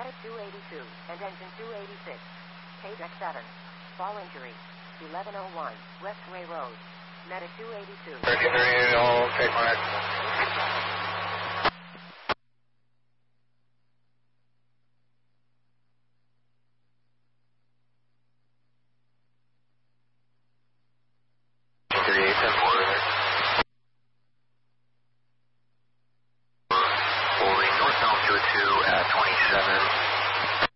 Medic 282 and engine 286. Page X7. Fall injury. 1101 Westway Road. Medic 282. 3038, I'll take my accident.